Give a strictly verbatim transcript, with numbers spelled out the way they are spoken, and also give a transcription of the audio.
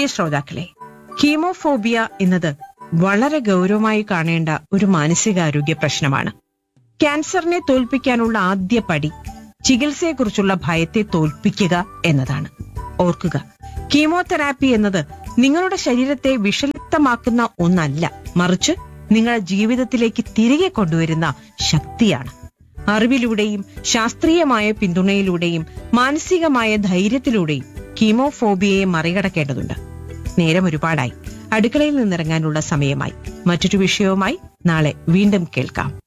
പ്രിയ ശ്രോതാക്കളെ, ഹീമോഫോബിയ എന്നത് വളരെ ഗൗരവമായി കാണേണ്ട ഒരു മാനസികാരോഗ്യ പ്രശ്നമാണ്. ക്യാൻസറിനെ തോൽപ്പിക്കാനുള്ള ആദ്യ പടി ചികിത്സയെക്കുറിച്ചുള്ള ഭയത്തെ തോൽപ്പിക്കുക എന്നതാണ്. ഓർക്കുക, കീമോതെറാപ്പി എന്നത് നിങ്ങളുടെ ശരീരത്തെ വിഷലിപ്തമാക്കുന്ന ഒന്നല്ല, മറിച്ച് നിങ്ങളുടെ ജീവിതത്തിലേക്ക് തിരികെ കൊണ്ടുവരുന്ന ശക്തിയാണ്. അറിവിലൂടെയും ശാസ്ത്രീയമായ പിന്തുണയിലൂടെയും മാനസികമായ ധൈര്യത്തിലൂടെയും കീമോഫോബിയയെ മറികടക്കേണ്ടതുണ്ട്. നേരം ഒരുപാടായി, അടുക്കളയിൽ നിന്നിറങ്ങാനുള്ള സമയമായി. മറ്റൊരു വിഷയവുമായി നാളെ വീണ്ടും കേൾക്കാം.